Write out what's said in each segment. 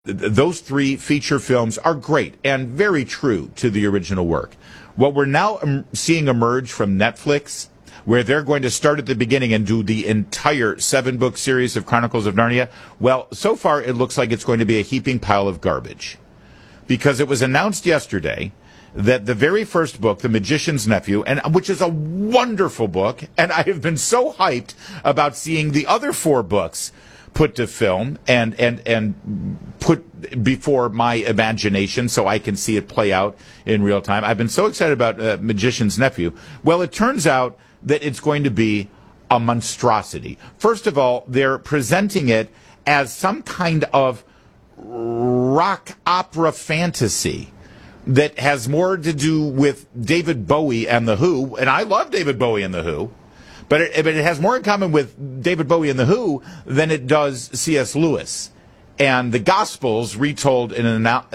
those three feature films are great and very true to the original work. What we're now seeing emerge from Netflix, where they're going to start at the beginning and do the entire 7-book series of Chronicles of Narnia, well, so far it looks like it's going to be a heaping pile of garbage. Because it was announced yesterday that the very first book, The Magician's Nephew, and which is a wonderful book, and I have been so hyped about seeing the other 4 books put to film and put before my imagination so I can see it play out in real time. I've been so excited about Magician's Nephew. Well, it turns out that it's going to be a monstrosity. First of all, they're presenting it as some kind of rock opera fantasy that has more to do with David Bowie and The Who, and I love David Bowie and The Who, but it has more in common with David Bowie and The Who than it does C.S. Lewis. And the Gospels retold in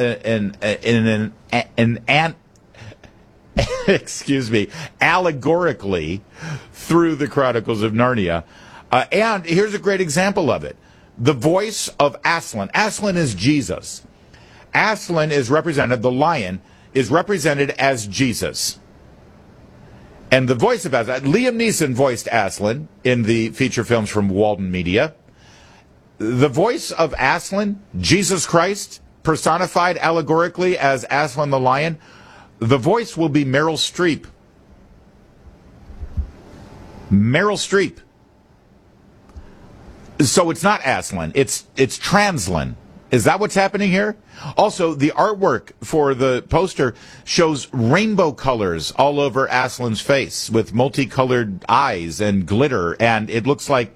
an excuse me, allegorically through the Chronicles of Narnia. And here's a great example of it. The voice of Aslan. Aslan is Jesus. Aslan is represented, the lion, is represented as Jesus. And the voice of Aslan, Liam Neeson voiced Aslan in the feature films from Walden Media. The voice of Aslan, Jesus Christ, personified allegorically as Aslan the lion, the voice will be Meryl Streep. Meryl Streep. So it's not Aslan, it's Translan. Is that what's happening here? Also, the artwork for the poster shows rainbow colors all over Aslan's face with multicolored eyes and glitter, and it looks like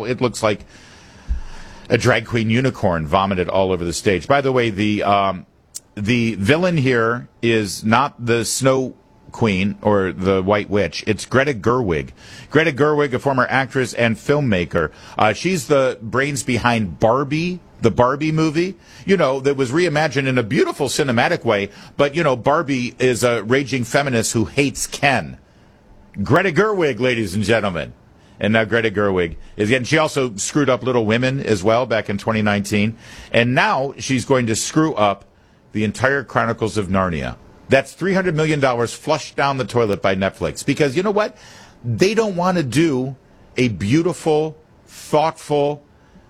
a drag queen unicorn vomited all over the stage. By the way, the villain here is not the Snow Queen or the White Witch. It's Greta Gerwig. Greta Gerwig, a former actress and filmmaker. She's the brains behind Barbie, the Barbie movie, that was reimagined in a beautiful cinematic way. But, Barbie is a raging feminist who hates Ken. Greta Gerwig, ladies and gentlemen. And now Greta Gerwig and she also screwed up Little Women as well back in 2019. And now she's going to screw up the entire Chronicles of Narnia. That's $300 million flushed down the toilet by Netflix. Because you know what? They don't want to do a beautiful, thoughtful,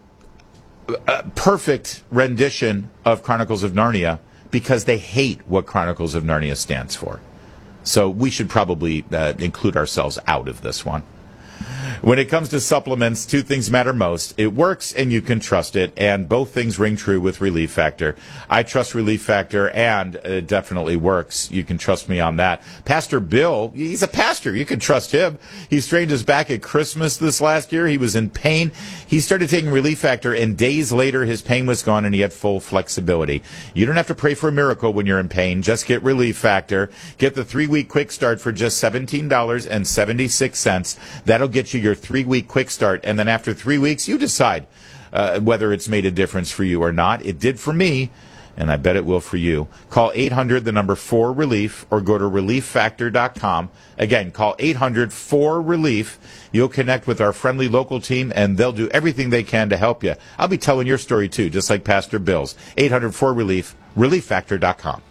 perfect rendition of Chronicles of Narnia because they hate what Chronicles of Narnia stands for. So we should probably include ourselves out of this one. When it comes to supplements, 2 things matter most. It works and you can trust it, and both things ring true with Relief Factor. I trust Relief Factor, and it definitely works. You can trust me on that. Pastor Bill, he's a pastor. You can trust him. He strained his back at Christmas this last year. He was in pain. He started taking Relief Factor, and days later his pain was gone and he had full flexibility. You don't have to pray for a miracle when you're in pain. Just get Relief Factor. Get the 3-week quick start for just $17.76. That'll get you your 3-week quick start, and then after 3 weeks, you decide whether it's made a difference for you or not. It did for me, and I bet it will for you. Call 800, the number 4-RELIEF, or go to relieffactor.com. Again, call 800-4-RELIEF. You'll connect with our friendly local team, and they'll do everything they can to help you. I'll be telling your story, too, just like Pastor Bill's. 800-4-RELIEF, relieffactor.com.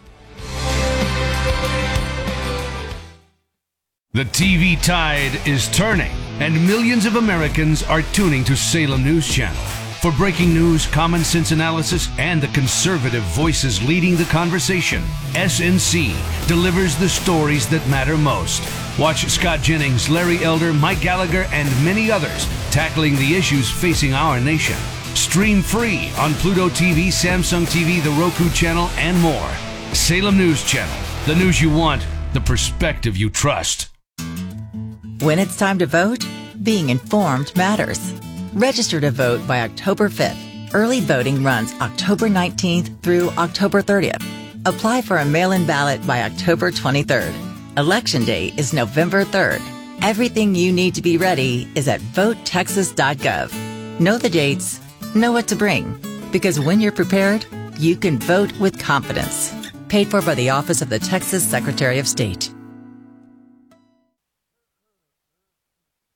The TV tide is turning, and millions of Americans are tuning to Salem News Channel. For breaking news, common sense analysis, and the conservative voices leading the conversation, SNC delivers the stories that matter most. Watch Scott Jennings, Larry Elder, Mike Gallagher, and many others tackling the issues facing our nation. Stream free on Pluto TV, Samsung TV, the Roku channel, and more. Salem News Channel. The news you want, the perspective you trust. When it's time to vote, being informed matters. Register to vote by October 5th. Early voting runs October 19th through October 30th. Apply for a mail-in ballot by October 23rd. Election Day is November 3rd. Everything you need to be ready is at votetexas.gov. Know the dates, know what to bring. Because when you're prepared, you can vote with confidence. Paid for by the Office of the Texas Secretary of State.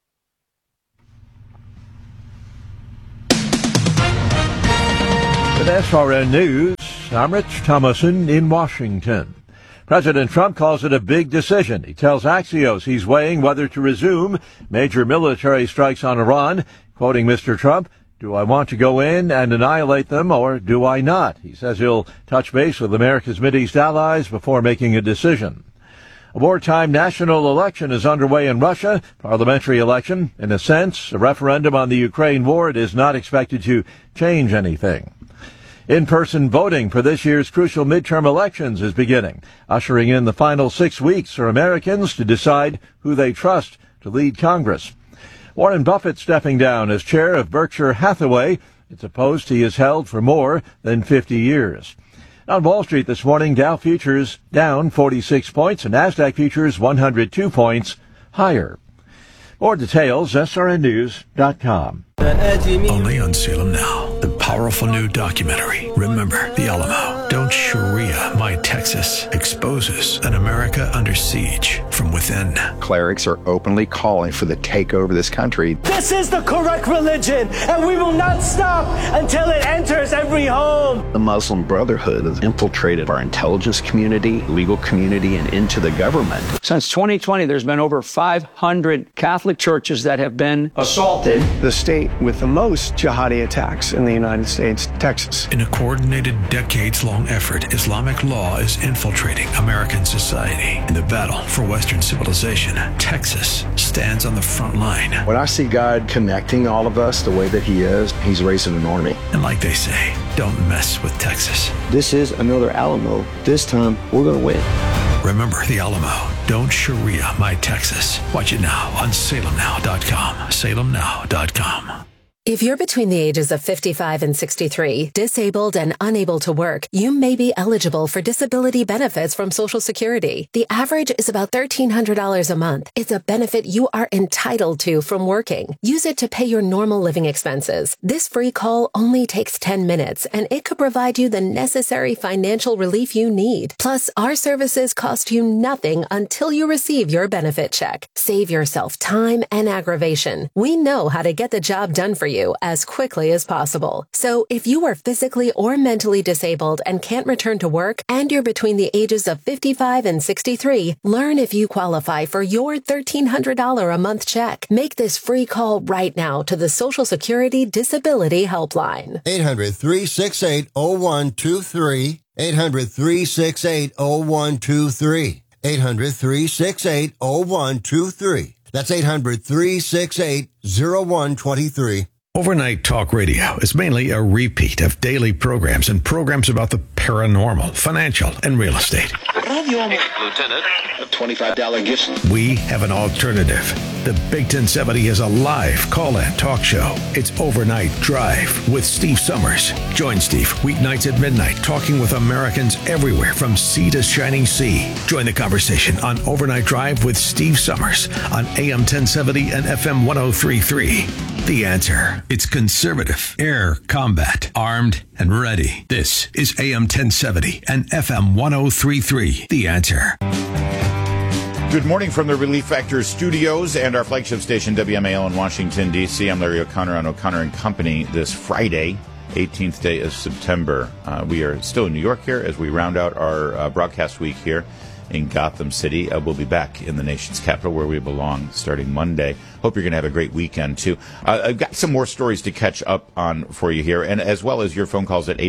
Good SRN News, I'm Rich Thomason in Washington. President Trump calls it a big decision. He tells Axios he's weighing whether to resume major military strikes on Iran. Quoting Mr. Trump, "Do I want to go in and annihilate them, or do I not?" He says he'll touch base with America's Mideast allies before making a decision. A wartime national election is underway in Russia, parliamentary election. In a sense, a referendum on the Ukraine war is not expected to change anything. In-person voting for this year's crucial midterm elections is beginning, ushering in the final 6 weeks for Americans to decide who they trust to lead Congress. Warren Buffett stepping down as chair of Berkshire Hathaway. It's a post he has held for more than 50 years. On Wall Street this morning, Dow futures down 46 points and NASDAQ futures 102 points higher. More details, srnnews.com. Only on Salem Now, the powerful new documentary, Remember the Alamo. Don't Sharia My Texas exposes an America under siege from within. Clerics are openly calling for the takeover of this country. This is the correct religion, and we will not stop until it enters every home. The Muslim Brotherhood has infiltrated our intelligence community, legal community, and into the government. Since 2020, there's been over 500 Catholic churches that have been assaulted. The state with the most jihadi attacks in the United States, Texas. In a coordinated, decades-long effort, Islamic law is infiltrating American society. In the battle for Western civilization, Texas stands on the front line. When I see God connecting all of us the way that he is, he's raising an army. And like they say, don't mess with Texas. This is another Alamo. This time, we're going to win. Remember the Alamo. Don't Sharia My Texas. Watch it now on salemnow.com. salemnow.com. If you're between the ages of 55 and 63, disabled and unable to work, you may be eligible for disability benefits from Social Security. The average is about $1,300 a month. It's a benefit you are entitled to from working. Use it to pay your normal living expenses. This free call only takes 10 minutes, and it could provide you the necessary financial relief you need. Plus, our services cost you nothing until you receive your benefit check. Save yourself time and aggravation. We know how to get the job done for you as quickly as possible. So if you are physically or mentally disabled and can't return to work, and you're between the ages of 55 and 63, learn if you qualify for your $1,300 a month check. Make this free call right now to the Social Security Disability Helpline. 800-368-0123. 800-368-0123. 800-368-0123. That's 800-368-0123. Overnight Talk Radio is mainly a repeat of daily programs and programs about the paranormal, financial, and real estate. Lieutenant, a $25 gift. We have an alternative. The Big 1070 is a live call-in talk show. It's Overnight Drive with Steve Summers. Join Steve weeknights at midnight, talking with Americans everywhere from sea to shining sea. Join the conversation on Overnight Drive with Steve Summers on AM 1070 and FM 1033. The Answer. It's conservative, air combat, armed and ready. This is AM 1070 and FM 1033. The Answer. Good morning from the Relief Factor studios and our flagship station, WMAL in Washington, D.C. I'm Larry O'Connor on O'Connor and Company this Friday, 18th day of September. We are still in New York here as we round out our broadcast week here in Gotham City. We'll be back in the nation's capital where we belong starting Monday. Hope you're going to have a great weekend, too. I've got some more stories to catch up on for you here, and as well as your phone calls at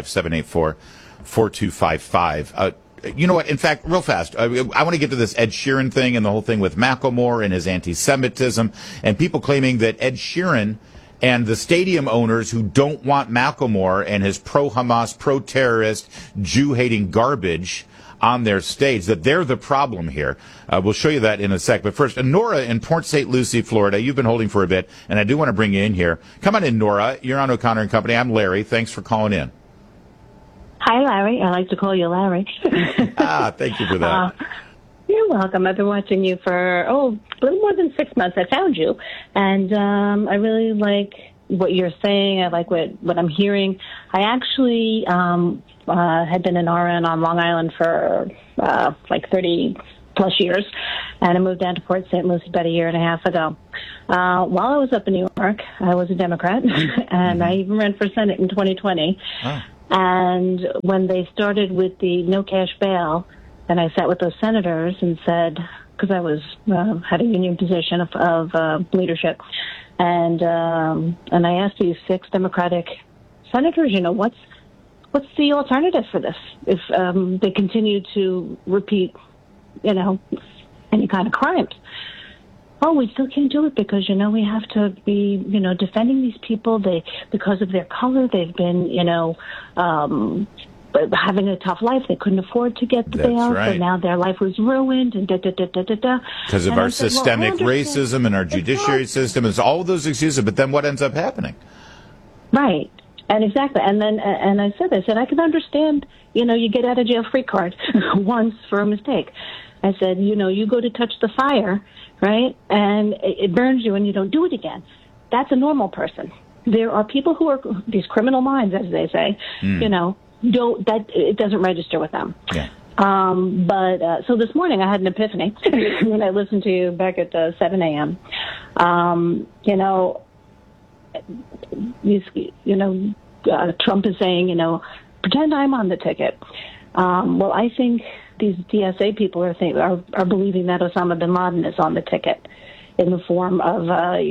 855-784-4255. You know what? In fact, real fast, I want to get to this Ed Sheeran thing and the whole thing with Macklemore and his anti-Semitism and people claiming that Ed Sheeran and the stadium owners who don't want Macklemore and his pro-Hamas, pro-terrorist, Jew-hating garbage on their stage, that they're the problem here. We'll show you that in a sec. But first, Nora in Port St. Lucie, Florida. You've been holding for a bit, and I do want to bring you in here. Come on in, Nora. You're on O'Connor and Company. I'm Larry. Thanks for calling in. Hi, Larry. I like to call you Larry. Thank you for that. You're welcome. I've been watching you for, a little more than 6 months. I found you, and I really like what you're saying. I like what I'm hearing. I actually had been an RN on Long Island for 30-plus years, and I moved down to Port St. Lucie about a year and a half ago. While I was up in New York, I was a Democrat, and I even ran for Senate in 2020. And when they started with the no cash bail, and I sat with those senators and said, because I was had a union position of leadership, and I asked these 6 Democratic senators, what's the alternative for this if they continue to repeat, any kind of crimes? Oh, we still can't do it because, we have to be, defending these people. Because of their color, they've been, having a tough life. They couldn't afford to get the bail, so now their life was ruined and da-da-da-da-da-da. Because of our systemic racism and our judiciary system. It's all of those excuses, but then what ends up happening? Right. And exactly. And then, and I said, I can understand, you get out of jail free card once for a mistake. I said, you go to touch the fire, right? And it burns you and you don't do it again. That's a normal person. There are people who are these criminal minds, as they say, it doesn't register with them. Yeah. But so this morning I had an epiphany when I listened to you back at 7 a.m. Trump is saying, pretend I'm on the ticket. Well, I think these DSA people are believing that Osama bin Laden is on the ticket in the form of,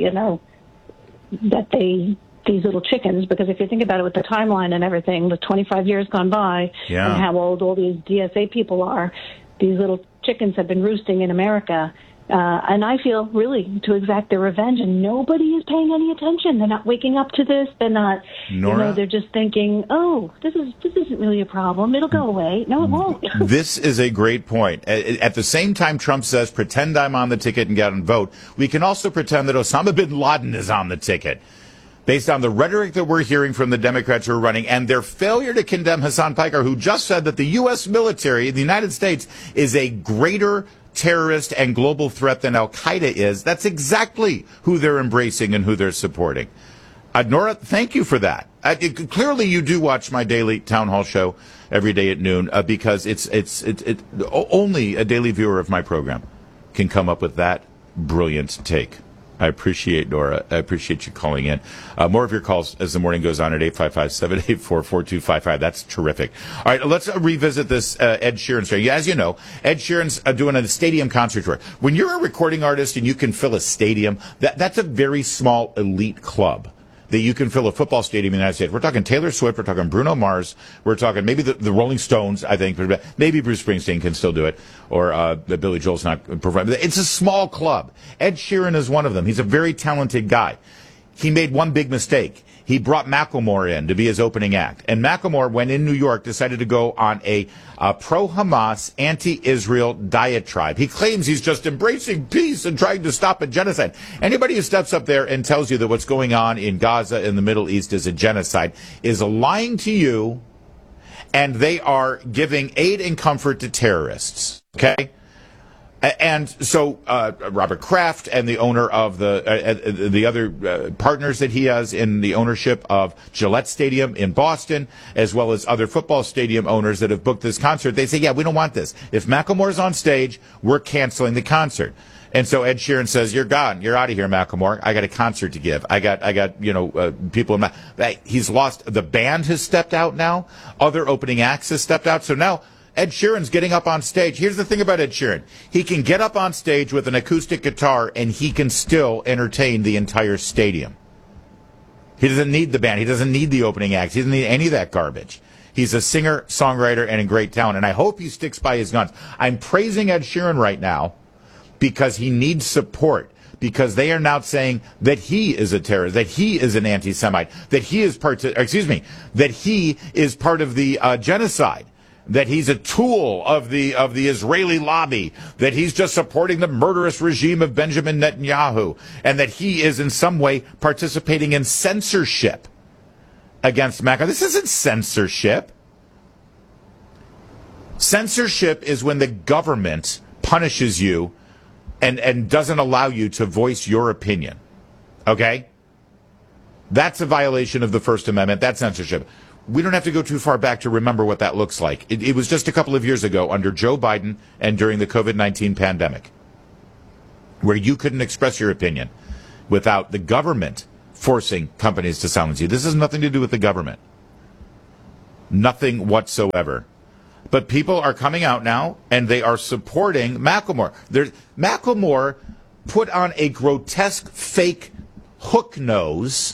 that these little chickens, because if you think about it with the timeline and everything, with 25 years gone by and how old all these DSA people are, these little chickens have been roosting in America. And I feel really to exact their revenge, and nobody is paying any attention. They're not waking up to this. They're not, they're just thinking, oh, this isn't really a problem. It'll go away. No, it won't. This is a great point. At the same time Trump says, pretend I'm on the ticket and get out and vote, we can also pretend that Osama bin Laden is on the ticket. Based on the rhetoric that we're hearing from the Democrats who are running and their failure to condemn Hassan Piker, who just said that the U.S. military, the United States, is a greater terrorist and global threat than Al-Qaeda is. That's exactly who they're embracing and who they're supporting. Nora, thank you for that. Clearly, you do watch my daily town hall show every day at noon because it's only a daily viewer of my program can come up with that brilliant take. I appreciate, Nora. I appreciate you calling in. More of your calls as the morning goes on at 855-784-4255. That's terrific. All right, let's revisit this Ed Sheeran story. As you know, Ed Sheeran's doing a stadium concert tour. When you're a recording artist and you can fill a stadium, that's a very small elite club that you can fill a football stadium in the United States. We're talking Taylor Swift, we're talking Bruno Mars, we're talking maybe the Rolling Stones, I think, maybe Bruce Springsteen can still do it, or Billy Joel's not performing. It's a small club. Ed Sheeran is one of them. He's a very talented guy. He made one big mistake. He brought Macklemore in to be his opening act. And Macklemore, when in New York, decided to go on a pro-Hamas, anti-Israel diatribe. He claims he's just embracing peace and trying to stop a genocide. Anybody who steps up there and tells you that what's going on in Gaza and the Middle East is a genocide is lying to you, and they are giving aid and comfort to terrorists. Okay? And so Robert Kraft and the owner of the other partners that he has in the ownership of Gillette Stadium in Boston, as well as other football stadium owners that have booked this concert, they say, yeah, we don't want this. If Macklemore's on stage, we're canceling the concert. And so Ed Sheeran says, you're gone. You're out of here, Macklemore. I got a concert to give. I got people. He's lost. The band has stepped out now. Other opening acts has stepped out. So now Ed Sheeran's getting up on stage. Here's the thing about Ed Sheeran. He can get up on stage with an acoustic guitar and he can still entertain the entire stadium. He doesn't need the band. He doesn't need the opening acts. He doesn't need any of that garbage. He's a singer, songwriter, and a great talent. And I hope he sticks by his guns. I'm praising Ed Sheeran right now because he needs support. Because they are now saying that he is a terrorist, that he is an anti-Semite, that he is part of the genocide. That he's a tool of the Israeli lobby, that he's just supporting the murderous regime of Benjamin Netanyahu, and that he is in some way participating in censorship against Macklemore. This isn't censorship. Censorship is when the government punishes you and doesn't allow you to voice your opinion. Okay? That's a violation of the First Amendment. That's censorship. We don't have to go too far back to remember what that looks like. It was just a couple of years ago under Joe Biden and during the COVID-19 pandemic, where you couldn't express your opinion without the government forcing companies to silence you. This has nothing to do with the government. Nothing whatsoever. But people are coming out now, and they are supporting Macklemore. Macklemore put on a grotesque fake hook nose,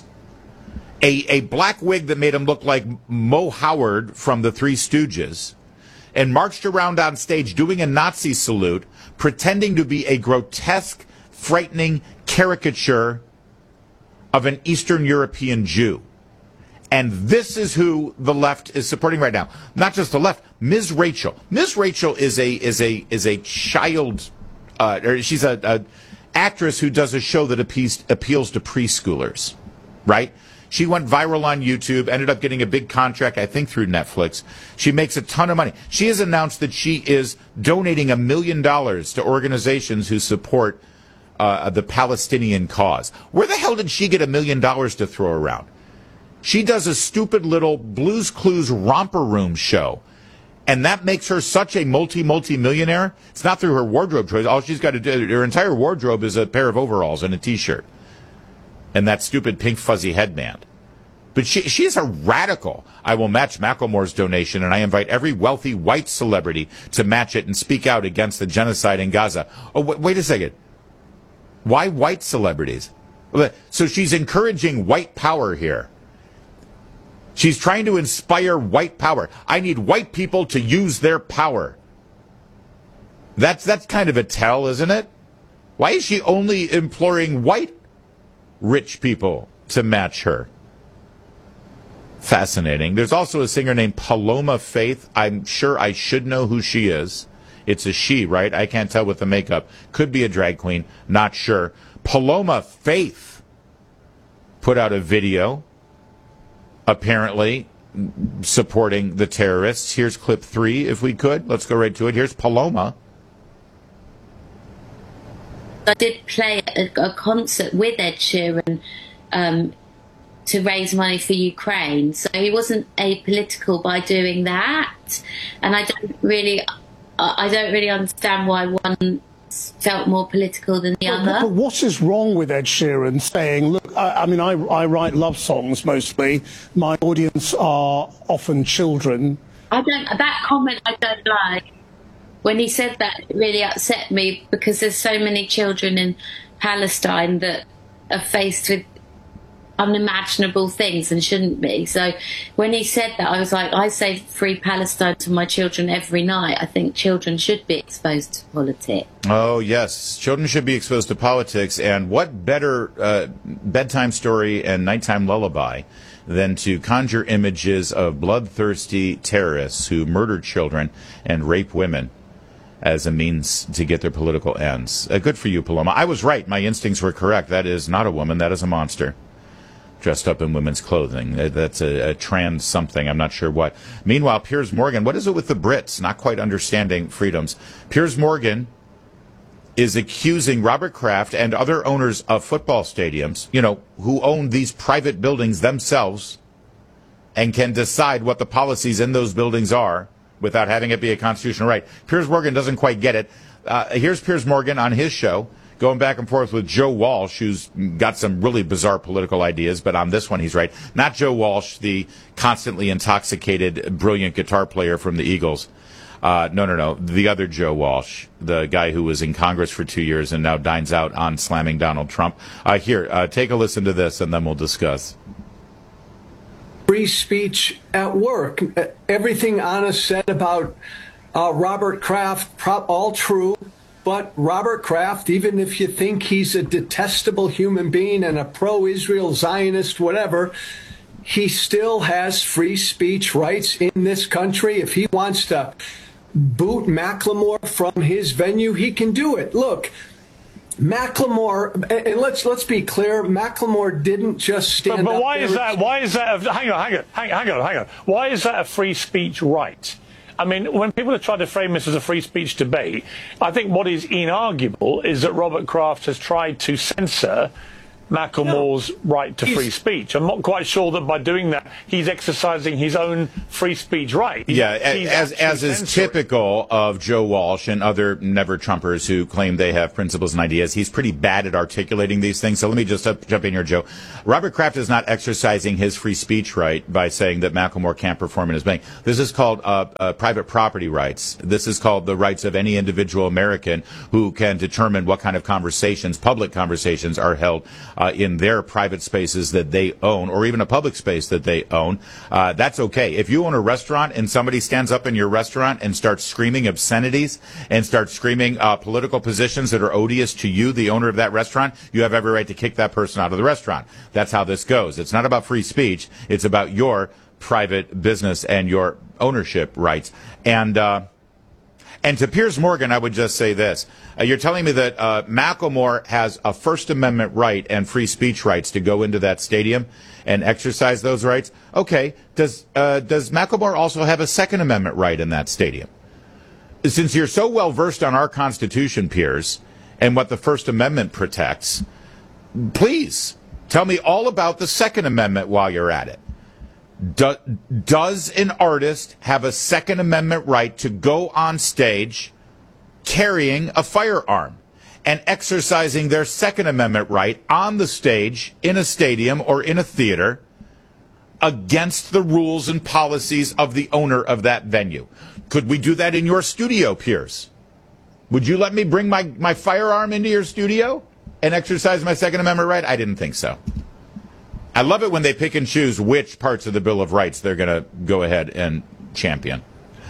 a black wig that made him look like Mo Howard from the Three Stooges, and marched around on stage doing a Nazi salute, pretending to be a grotesque, frightening caricature of an Eastern European Jew. And this is who the left is supporting right now. Not just the left. Ms. Rachel. Ms. Rachel is a child, or she's a actress who does a show that appeals to preschoolers, right? She went viral on YouTube, ended up getting a big contract, I think, through Netflix. She makes a ton of money. She has announced that she is donating $1 million to organizations who support the Palestinian cause. Where the hell did she get $1 million to throw around? She does a stupid little Blue's Clues romper room show, and that makes her such a multi-millionaire. It's not through her wardrobe choice. All she's got to do, her entire wardrobe is a pair of overalls and a T-shirt and that stupid pink fuzzy headband. But she is a radical. I will match Macklemore's donation, and I invite every wealthy white celebrity to match it and speak out against the genocide in Gaza. Oh, wait a second. Why white celebrities? So she's encouraging white power here. She's trying to inspire white power. I need white people to use their power. That's kind of a tell, isn't it? Why is she only imploring white rich people to match her? Fascinating. There's also a singer named Paloma Faith. I'm sure I should know who she is. It's a she, right? I can't tell with the makeup. Could be a drag queen. Not sure. Paloma Faith put out a video apparently supporting the terrorists. Here's clip 3, if we could. Let's go right to it. Here's Paloma. I did play a concert with Ed Sheeran to raise money for Ukraine. So he wasn't apolitical by doing that. And I don't really understand why one felt more political than the other. But what is wrong with Ed Sheeran saying, look, I write love songs mostly. My audience are often children. That comment I don't like. When he said that, it really upset me because there's so many children in Palestine that are faced with unimaginable things and shouldn't be. So when he said that, I was like, I say free Palestine to my children every night. I think children should be exposed to politics. Oh, yes. Children should be exposed to politics. And what better bedtime story and nighttime lullaby than to conjure images of bloodthirsty terrorists who murder children and rape women as a means to get their political ends. Good for you, Paloma. I was right. My instincts were correct. That is not a woman. That is a monster. Dressed up in women's clothing. That's a trans something. I'm not sure what. Meanwhile, Piers Morgan, what is it with the Brits not quite understanding freedoms? Piers Morgan is accusing Robert Kraft and other owners of football stadiums, who own these private buildings themselves and can decide what the policies in those buildings are without having it be a constitutional right. Piers Morgan doesn't quite get it. Here's Piers Morgan on his show, going back and forth with Joe Walsh, who's got some really bizarre political ideas, but on this one he's right. Not Joe Walsh, the constantly intoxicated, brilliant guitar player from the Eagles. No. The other Joe Walsh, the guy who was in Congress for 2 years and now dines out on slamming Donald Trump. Here, take a listen to this, and then we'll discuss. Free speech at work. Everything Anna said about Robert Kraft, all true. But Robert Kraft, even if you think he's a detestable human being and a pro-Israel Zionist, whatever, he still has free speech rights in this country. If he wants to boot Macklemore from his venue, he can do it. Look, Macklemore, and let's be clear, Macklemore didn't just stand up. But why is that? Hang on. Why is that a free speech right? I mean, when people have tried to frame this as a free speech debate, I think what is inarguable is that Robert Kraft has tried to censor Macklemore's right to free speech. I'm not quite sure that by doing that, he's exercising his own free speech right. As is typical of Joe Walsh and other never-Trumpers who claim they have principles and ideas, he's pretty bad at articulating these things. So let me just jump in here, Joe. Robert Kraft is not exercising his free speech right by saying that Macklemore can't perform in his bank. This is called private property rights. This is called the rights of any individual American who can determine what kind of conversations, public conversations, are held in their private spaces that they own, or even a public space that they own. That's okay. If you own a restaurant and somebody stands up in your restaurant and starts screaming obscenities and starts screaming political positions that are odious to you, the owner of that restaurant, you have every right to kick that person out of the restaurant. That's how this goes. It's not about free speech. It's about your private business and your ownership rights. And to Piers Morgan, I would just say this. You're telling me that Macklemore has a First Amendment right and free speech rights to go into that stadium and exercise those rights? Okay. Does Macklemore also have a Second Amendment right in that stadium? Since you're so well versed on our Constitution, Piers, and what the First Amendment protects, please tell me all about the Second Amendment while you're at it. Does an artist have a Second Amendment right to go on stage carrying a firearm and exercising their Second Amendment right on the stage in a stadium or in a theater against the rules and policies of the owner of that venue? Could we do that in your studio, Piers? Would you let me bring my firearm into your studio and exercise my Second Amendment right? I didn't think so. I love it when they pick and choose which parts of the Bill of Rights they're going to go ahead and champion.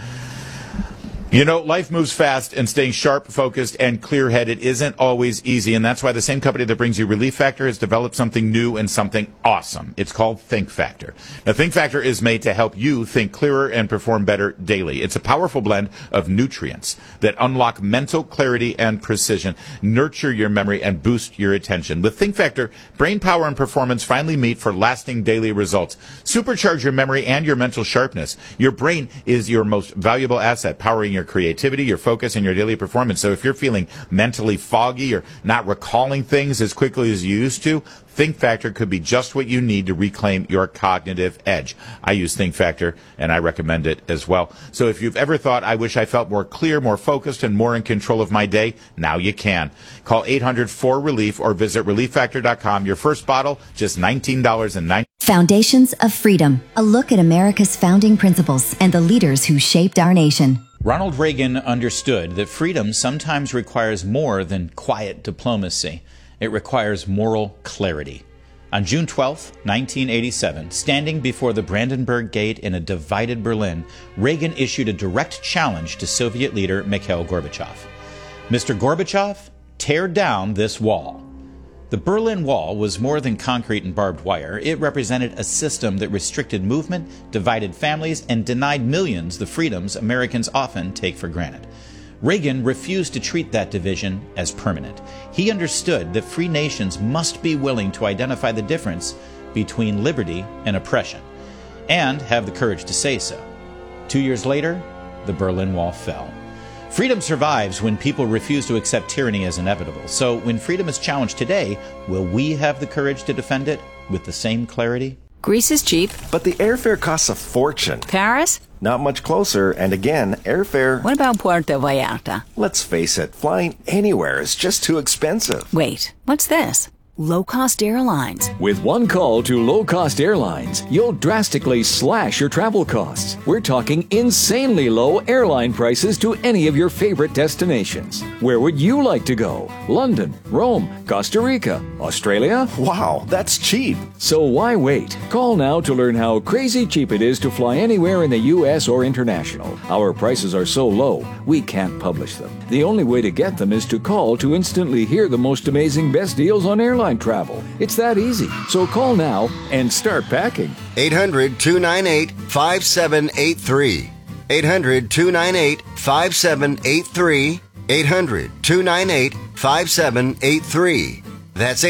You know, life moves fast, and staying sharp, focused, and clear-headed isn't always easy, and that's why the same company that brings you Relief Factor has developed something new and something awesome. It's called Think Factor. Now, Think Factor is made to help you think clearer and perform better daily. It's a powerful blend of nutrients that unlock mental clarity and precision, nurture your memory, and boost your attention. With Think Factor, brain power and performance finally meet for lasting daily results. Supercharge your memory and your mental sharpness. Your brain is your most valuable asset, powering your creativity, your focus, and your daily performance. So if you're feeling mentally foggy or not recalling things as quickly as you used to, Think Factor could be just what you need to reclaim your cognitive edge. I use Think Factor, and I recommend it as well. So if you've ever thought, I wish I felt more clear, more focused, and more in control of my day, now you can. Call 800-4RELIEF or visit ReliefFactor.com. Your first bottle, just $19.90. Foundations of Freedom, a look at America's founding principles and the leaders who shaped our nation. Ronald Reagan understood that freedom sometimes requires more than quiet diplomacy. It requires moral clarity. On June 12, 1987, standing before the Brandenburg Gate in a divided Berlin, Reagan issued a direct challenge to Soviet leader Mikhail Gorbachev. Mr. Gorbachev, tear down this wall. The Berlin Wall was more than concrete and barbed wire. It represented a system that restricted movement, divided families, and denied millions the freedoms Americans often take for granted. Reagan refused to treat that division as permanent. He understood that free nations must be willing to identify the difference between liberty and oppression, and have the courage to say so. 2 years later, the Berlin Wall fell. Freedom survives when people refuse to accept tyranny as inevitable. So when freedom is challenged today, will we have the courage to defend it with the same clarity? Greece is cheap. But the airfare costs a fortune. Paris? Not much closer, and again, airfare... What about Puerto Vallarta? Let's face it, flying anywhere is just too expensive. Wait, what's this? Low-cost airlines. With one call to low-cost airlines, you'll drastically slash your travel costs. We're talking insanely low airline prices to any of your favorite destinations. Where would you like to go? London, Rome, Costa Rica, Australia? Wow, that's cheap. So why wait? Call now to learn how crazy cheap it is to fly anywhere in the U.S. or international. Our prices are so low, we can't publish them. The only way to get them is to call to instantly hear the most amazing best deals on airline travel. It's that easy. So call now and start packing. 800-298-5783. 800-298-5783. 800-298-5783. That's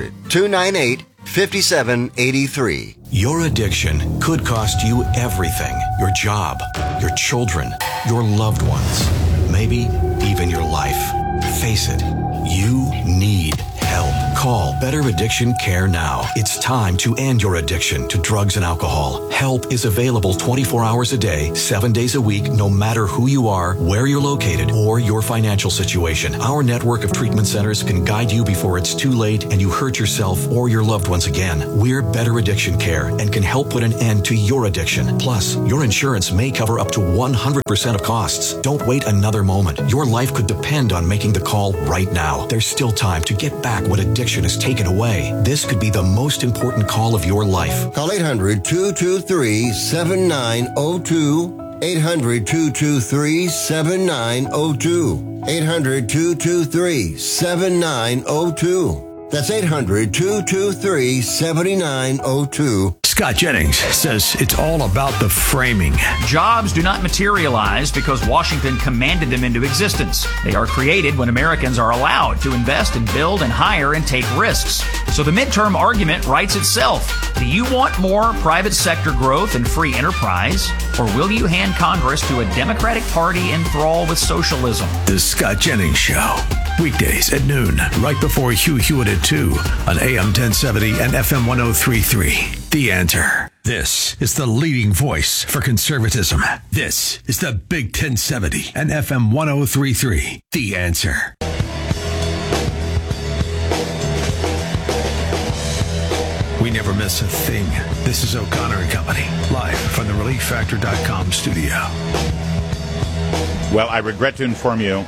800-298-5783. Your addiction could cost you everything. Your job, your children, your loved ones, maybe even your life. Face it, you need help. Call Better Addiction Care now. It's time to end your addiction to drugs and alcohol. Help is available 24 hours a day, 7 days a week, no matter who you are, where you're located, or your financial situation. Our network of treatment centers can guide you before it's too late and you hurt yourself or your loved ones again. We're Better Addiction Care and can help put an end to your addiction. Plus, your insurance may cover up to 100% of costs. Don't wait another moment. Your life could depend on making the call right now. There's still time to get back what addiction has taken away. This could be the most important call of your life. Call 800-223-7902. 800-223-7902. 800-223-7902. That's 800-223-7902. Scott Jennings says it's all about the framing. Jobs do not materialize because Washington commanded them into existence. They are created when Americans are allowed to invest and build and hire and take risks. So the midterm argument writes itself. Do you want more private sector growth and free enterprise? Or will you hand Congress to a Democratic Party enthralled with socialism? The Scott Jennings Show. Weekdays at noon, right before Hugh Hewitt at 2 on AM 1070 and FM 1033. The Answer. This is the leading voice for conservatism. This is the Big 1070 and FM 1033. The Answer. We never miss a thing. This is O'Connor and Company, live from the ReliefFactor.com studio. Well, I regret to inform you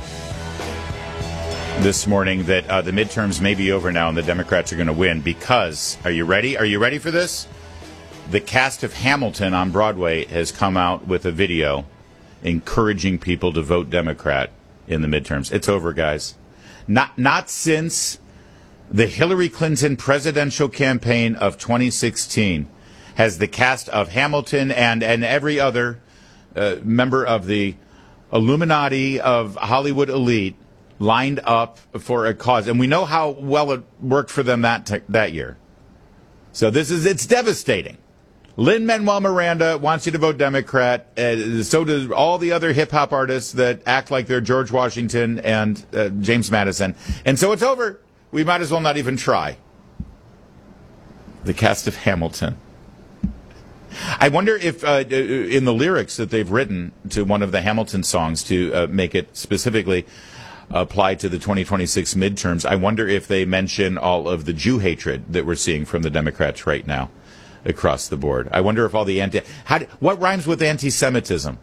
this morning that the midterms may be over now and the Democrats are going to win because, are you ready? Are you ready for this? The cast of Hamilton on Broadway has come out with a video encouraging people to vote Democrat in the midterms. It's over, guys. Not since the Hillary Clinton presidential campaign of 2016 has the cast of Hamilton and every other member of the Illuminati of Hollywood elite lined up for a cause. And we know how well it worked for them that year. So it's devastating. Lin-Manuel Miranda wants you to vote Democrat. So do all the other hip-hop artists that act like they're George Washington and James Madison. And so it's over. We might as well not even try. The cast of Hamilton. I wonder if in the lyrics that they've written to one of the Hamilton songs to make it specifically apply to the 2026 midterms, I wonder if they mention all of the Jew hatred that we're seeing from the Democrats right now across the board. I wonder if all the what rhymes with anti-Semitism?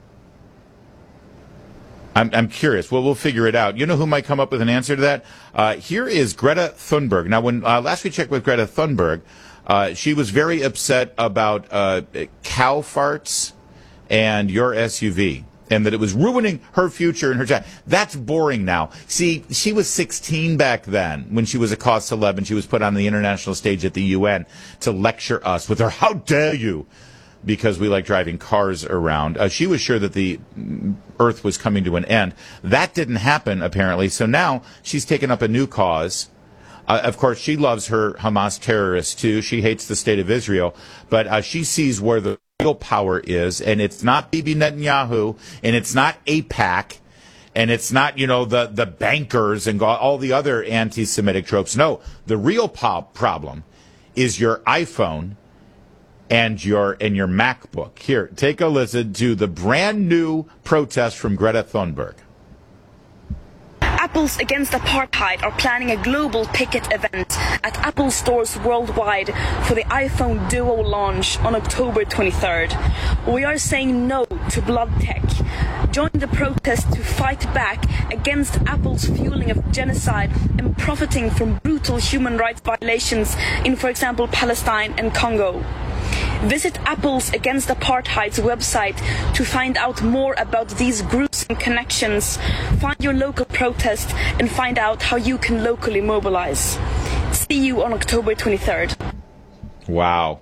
I'm curious. Well, we'll figure it out. You know who might come up with an answer to that? Here is Greta Thunberg. Now, when last we checked with Greta Thunberg, she was very upset about cow farts and your SUV, and that it was ruining her future and her job. That's boring now. See, she was 16 back then when she was a cause celeb and she was put on the international stage at the UN to lecture us with her, how dare you, because we like driving cars around. She was sure that the Earth was coming to an end. That didn't happen, apparently, so now she's taken up a new cause. Of course, she loves her Hamas terrorists, too. She hates the state of Israel, but she sees where the real power is, and it's not Bibi Netanyahu, and it's not AIPAC, and it's not, the bankers and all the other anti-Semitic tropes. No, the real problem is your iPhone and your MacBook. Here, take a listen to the brand new protest from Greta Thunberg. Apple's Against Apartheid are planning a global picket event at Apple stores worldwide for the iPhone Duo launch on October 23rd. We are saying no to blood tech. Join the protest to fight back against Apple's fueling of genocide and profiting from brutal human rights violations in, for example, Palestine and Congo. Visit Apple's Against Apartheid's website to find out more about these gruesome connections. Find your local protest and find out how you can locally mobilize. See you on October 23rd. Wow.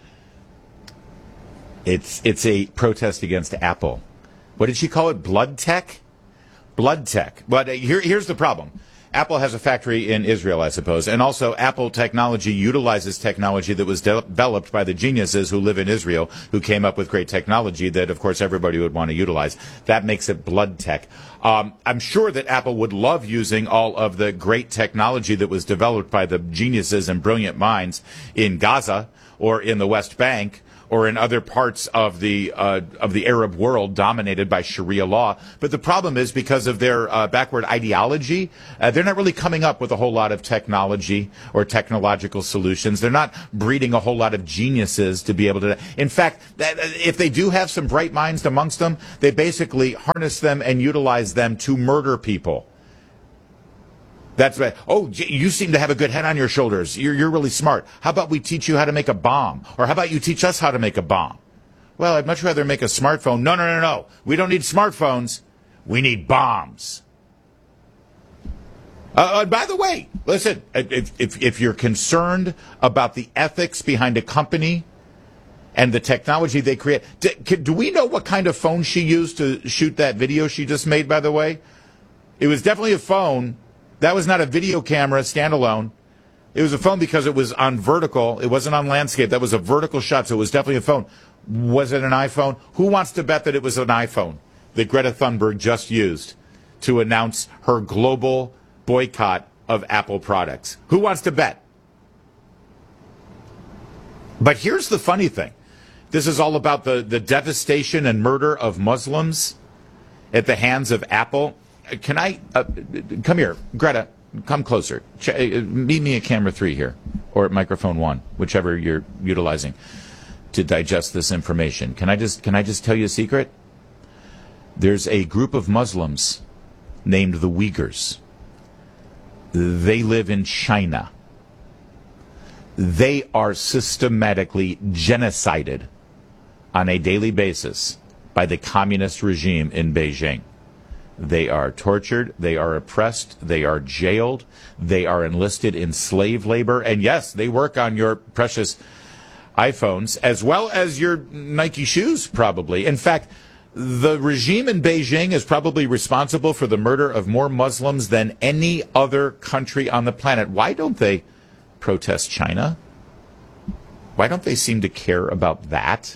It's a protest against Apple. What did she call it? Blood tech? Blood tech. But here's the problem. Apple has a factory in Israel, I suppose. And also, Apple technology utilizes technology that was developed by the geniuses who live in Israel, who came up with great technology that, of course, everybody would want to utilize. That makes it blood tech. I'm sure that Apple would love using all of the great technology that was developed by the geniuses and brilliant minds in Gaza or in the West Bank or in other parts of the Arab world dominated by Sharia law. But the problem is, because of their backward ideology, they're not really coming up with a whole lot of technology or technological solutions. They're not breeding a whole lot of geniuses to be able to. In fact, if they do have some bright minds amongst them, they basically harness them and utilize them to murder people. That's right. Oh, you seem to have a good head on your shoulders. You're really smart. How about we teach you how to make a bomb? Or how about you teach us how to make a bomb? Well, I'd much rather make a smartphone. No. We don't need smartphones. We need bombs. By the way, listen, if you're concerned about the ethics behind a company and the technology they create, do we know what kind of phone she used to shoot that video she just made, by the way? It was definitely a phone. That was not a video camera standalone. It was a phone because it was on vertical. It wasn't on landscape. That was a vertical shot, so it was definitely a phone. Was it an iPhone? Who wants to bet that it was an iPhone that Greta Thunberg just used to announce her global boycott of Apple products? Who wants to bet? But here's the funny thing. This is all about the devastation and murder of Muslims at the hands of Apple. Can I come here, Greta? Come closer. Meet me at camera 3 here, or at microphone 1, whichever you're utilizing to digest this information. Can I just tell you a secret? There's a group of Muslims named the Uyghurs. They live in China. They are systematically genocided on a daily basis by the communist regime in Beijing. They are tortured, they are oppressed, they are jailed, they are enlisted in slave labor, and yes, they work on your precious iPhones, as well as your Nike shoes, probably. In fact, the regime in Beijing is probably responsible for the murder of more Muslims than any other country on the planet. Why don't they protest China? Why don't they seem to care about that?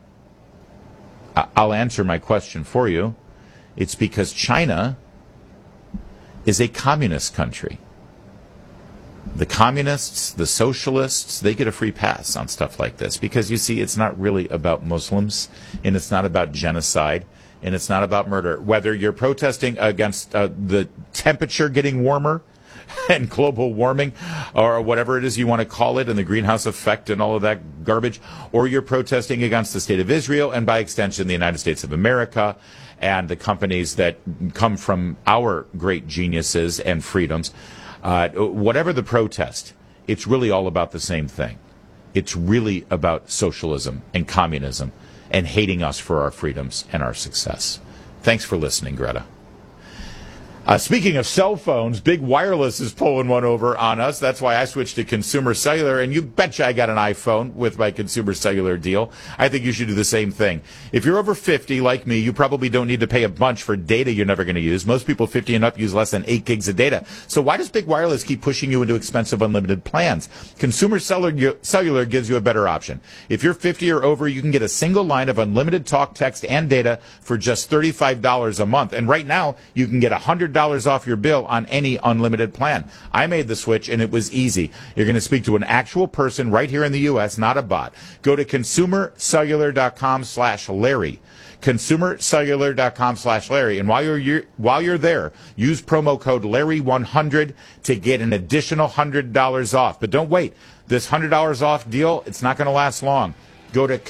I'll answer my question for you. It's because China is a communist country. The communists, the socialists, they get a free pass on stuff like this because, you see, it's not really about Muslims, and it's not about genocide, and it's not about murder. Whether you're protesting against the temperature getting warmer and global warming, or whatever it is you want to call it, and the greenhouse effect and all of that garbage, or you're protesting against the state of Israel and, by extension, the United States of America and the companies that come from our great geniuses and freedoms, whatever the protest, it's really all about the same thing. It's really about socialism and communism and hating us for our freedoms and our success. Thanks for listening, Greta. Speaking of cell phones, Big Wireless is pulling one over on us. That's why I switched to Consumer Cellular, and you betcha I got an iPhone with my Consumer Cellular deal. I think you should do the same thing. If you're over 50, like me, you probably don't need to pay a bunch for data you're never going to use. Most people 50 and up use less than 8 gigs of data. So why does Big Wireless keep pushing you into expensive unlimited plans? Consumer Cellular gives you a better option. If you're 50 or over, you can get a single line of unlimited talk, text, and data for just $35 a month. And right now, you can get $100 off your bill on any unlimited plan. I made the switch, and it was easy. You're going to speak to an actual person right here in the U.S., not a bot. Go to consumercellular.com/Larry. consumercellular.com/Larry. And while you're there, use promo code Larry100 to get an additional $100 off. But don't wait. This $100 off deal, it's not going to last long. Go to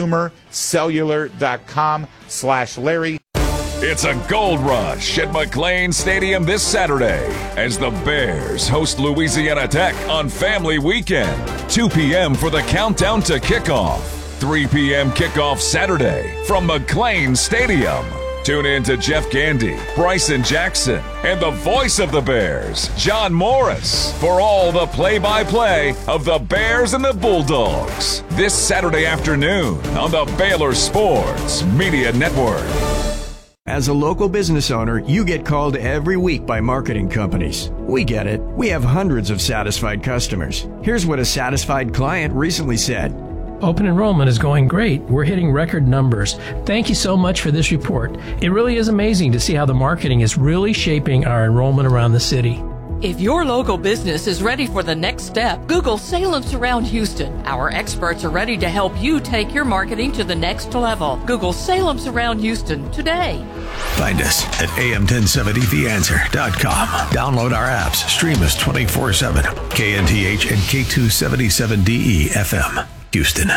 consumercellular.com/Larry. It's a gold rush at McLane Stadium this Saturday as the Bears host Louisiana Tech on Family Weekend. 2 p.m. for the countdown to kickoff. 3 p.m. kickoff Saturday from McLane Stadium. Tune in to Jeff Gandy, Bryson Jackson, and the voice of the Bears, John Morris, for all the play-by-play of the Bears and the Bulldogs. This Saturday afternoon on the Baylor Sports Media Network. As a local business owner, you get called every week by marketing companies. We get it. We have hundreds of satisfied customers. Here's what a satisfied client recently said. Open enrollment is going great. We're hitting record numbers. Thank you so much for this report. It really is amazing to see how the marketing is really shaping our enrollment around the city. If your local business is ready for the next step, Google Salem Surround Houston. Our experts are ready to help you take your marketing to the next level. Google Salem Surround Houston today. Find us at am1070theanswer.com. Download our apps. Stream us 24/7. KNTH and K277DE FM, Houston.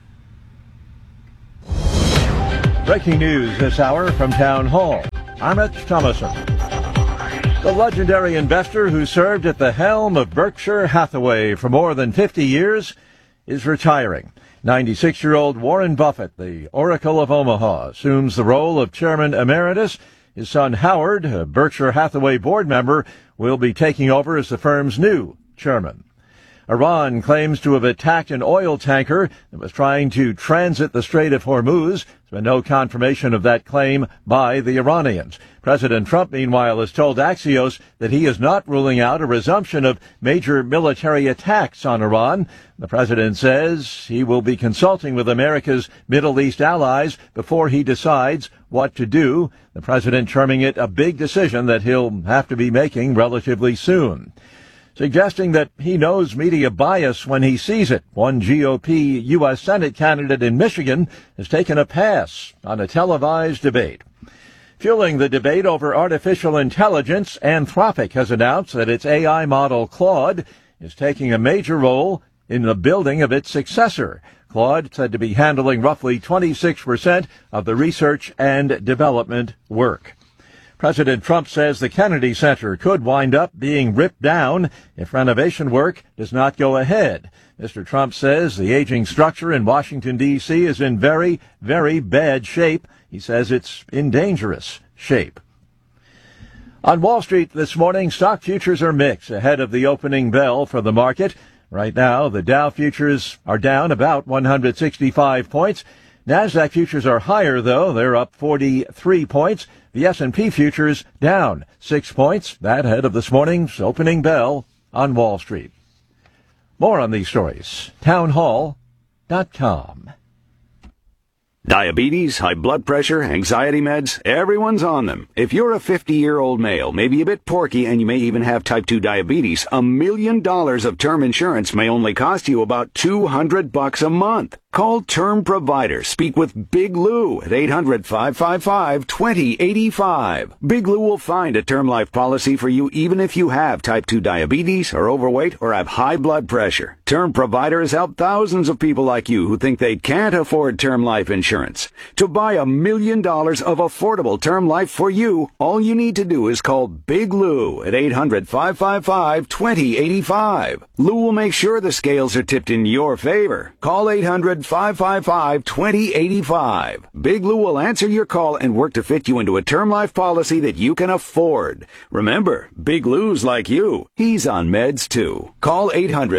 Breaking news this hour from Town Hall. I'm Rich Thomason. The legendary investor who served at the helm of Berkshire Hathaway for more than 50 years is retiring. 96-year-old Warren Buffett, the Oracle of Omaha, assumes the role of chairman emeritus. His son Howard, a Berkshire Hathaway board member, will be taking over as the firm's new chairman. Iran claims to have attacked an oil tanker that was trying to transit the Strait of Hormuz. There's been no confirmation of that claim by the Iranians. President Trump, meanwhile, has told Axios that he is not ruling out a resumption of major military attacks on Iran. The president says he will be consulting with America's Middle East allies before he decides what to do. The president terming it a big decision that he'll have to be making relatively soon. Suggesting that he knows media bias when he sees it. One GOP U.S. Senate candidate in Michigan has taken a pass on a televised debate. Fueling the debate over artificial intelligence, Anthropic has announced that its AI model Claude is taking a major role in the building of its successor. Claude said to be handling roughly 26% of the research and development work. President Trump says the Kennedy Center could wind up being ripped down if renovation work does not go ahead. Mr. Trump says the aging structure in Washington, D.C. is in very, very bad shape. He says it's in dangerous shape. On Wall Street this morning, stock futures are mixed ahead of the opening bell for the market. Right now, the Dow futures are down about 165 points. NASDAQ futures are higher, though. They're up 43 points. The S&P futures down 6 points. That ahead of this morning's opening bell on Wall Street. More on these stories. Townhall.com. Diabetes, high blood pressure, anxiety meds, everyone's on them. If you're a 50-year-old male, maybe a bit porky, and you may even have type 2 diabetes, $1 million of term insurance may only cost you about $200 a month. Call Term Provider. Speak with Big Lou at 800-555-2085. Big Lou will find a term life policy for you even if you have type 2 diabetes, are overweight, or have high blood pressure. Term Provider has helped thousands of people like you who think they can't afford term life insurance. To buy $1 million of affordable term life for you, all you need to do is call Big Lou at 800-555-2085. Lou will make sure the scales are tipped in your favor. Call 800-555-2085. Big Lou will answer your call and work to fit you into a term life policy that you can afford. Remember, Big Lou's like you. He's on meds too. Call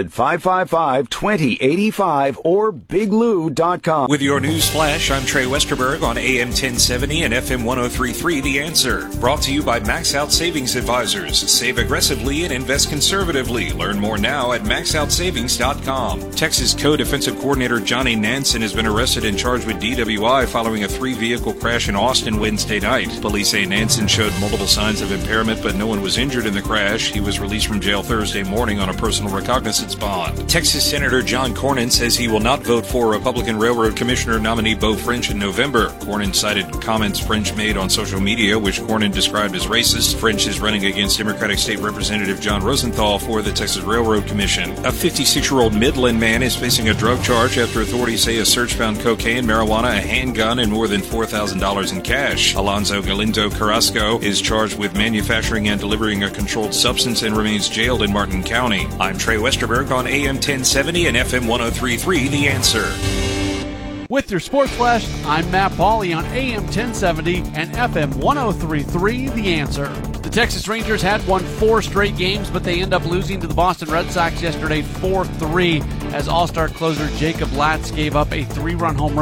800-555-2085 or biglou.com. With your news flash, I'm Trey Westerberg on AM 1070 and FM 103.3 The Answer. Brought to you by Max Out Savings Advisors. Save aggressively and invest conservatively. Learn more now at maxoutsavings.com. Texas Co-Defensive Coordinator Johnny Nansen has been arrested and charged with DWI following a 3-vehicle crash in Austin Wednesday night. Police say Nansen showed multiple signs of impairment, but no one was injured in the crash. He was released from jail Thursday morning on a personal recognizance bond. Texas Senator John Cornyn says he will not vote for Republican Railroad Commissioner nominee Beau French in November. Cornyn cited comments French made on social media, which Cornyn described as racist. French is running against Democratic State Representative John Rosenthal for the Texas Railroad Commission. A 56-year-old Midland man is facing a drug charge after authorities say a search found cocaine, marijuana, a handgun, and more than $4,000 in cash. Alonzo Galindo Carrasco is charged with manufacturing and delivering a controlled substance and remains jailed in Martin County. I'm Trey Westerberg on AM 1070 and FM 103.3 The Answer. With your Sports Flash, I'm Matt Pauley on AM 1070 and FM 103.3 The Answer. The Texas Rangers had won 4 straight games, but they end up losing to the Boston Red Sox yesterday 4-3 as All-Star closer Jacob Latz gave up a 3-run home run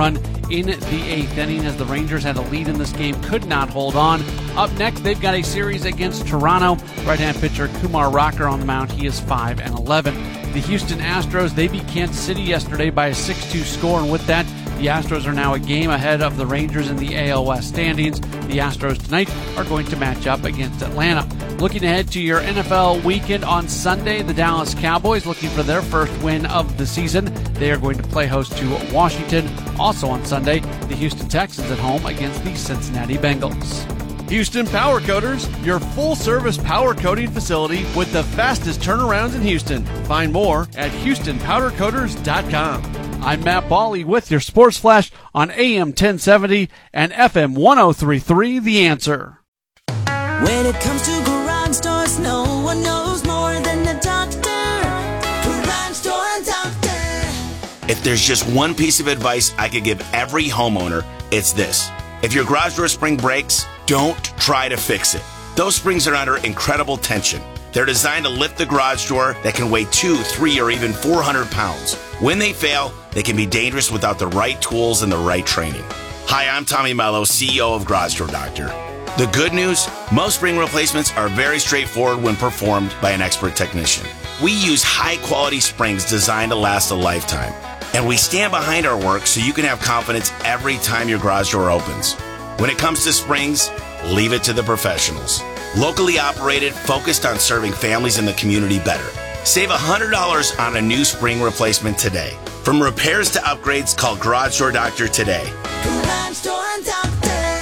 in the 8th inning as the Rangers had a lead in this game, could not hold on. Up next, they've got a series against Toronto. Right-hand pitcher Kumar Rocker on the mound. He is 5-11. The Houston Astros, they beat Kansas City yesterday by a 6-2 score, and with that, the Astros are now a game ahead of the Rangers in the AL West standings. The Astros tonight are going to match up against Atlanta. Looking ahead to your NFL weekend on Sunday, the Dallas Cowboys looking for their first win of the season. They are going to play host to Washington. Also on Sunday, the Houston Texans at home against the Cincinnati Bengals. Houston Power Coaters, your full-service power coating facility with the fastest turnarounds in Houston. Find more at HoustonPowderCoaters.com. I'm Matt Bawley with your Sports Flash on AM 1070 and FM 1033, The Answer. When it comes to garage doors, no one knows more than the doctor. Garage Door Doctor. If there's just one piece of advice I could give every homeowner, it's this. If your garage door spring breaks, don't try to fix it. Those springs are under incredible tension. They're designed to lift the garage door that can weigh 2, 3, or even 400 pounds. When they fail, they can be dangerous without the right tools and the right training. Hi, I'm Tommy Mello, CEO of Garage Door Doctor. The good news, most spring replacements are very straightforward when performed by an expert technician. We use high-quality springs designed to last a lifetime. And we stand behind our work so you can have confidence every time your garage door opens. When it comes to springs, leave it to the professionals. Locally operated, focused on serving families in the community better. Save $100 on a new spring replacement today. From repairs to upgrades, call Garage Door Doctor today. Garage Door Doctor.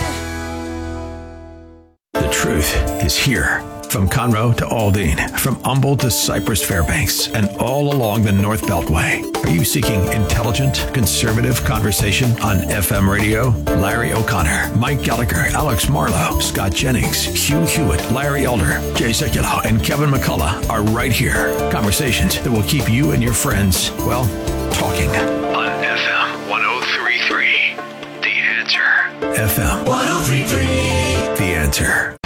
The truth is here. From Conroe to Aldine, from Humboldt to Cypress Fairbanks, and all along the North Beltway. Are you seeking intelligent, conservative conversation on FM radio? Larry O'Connor, Mike Gallagher, Alex Marlowe, Scott Jennings, Hugh Hewitt, Larry Elder, Jay Sekulow, and Kevin McCullough are right here. Conversations that will keep you and your friends, well, talking. On FM 1033, The Answer. FM 1033, The Answer.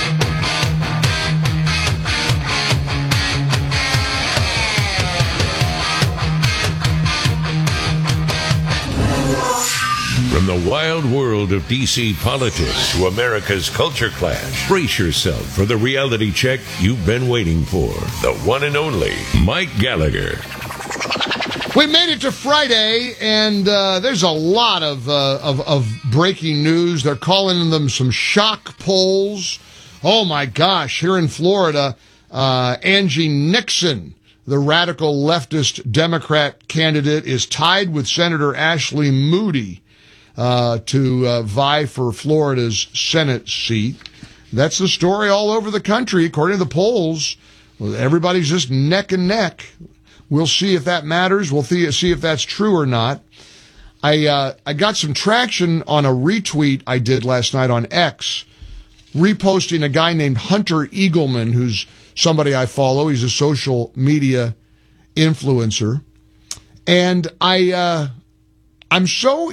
From the wild world of D.C. politics to America's culture clash, brace yourself for the reality check you've been waiting for. The one and only Mike Gallagher. We made it to Friday, and there's a lot of breaking news. They're calling them some shock polls. Oh, my gosh. Here in Florida, Angie Nixon, the radical leftist Democrat candidate, is tied with Senator Ashley Moody to vie for Florida's Senate seat. That's the story all over the country, according to the polls. Well, everybody's just neck and neck. We'll see if that matters. We'll see if that's true or not. I got some traction on a retweet I did last night on X, reposting a guy named Hunter Eagleman, who's somebody I follow. He's a social media influencer. And I'm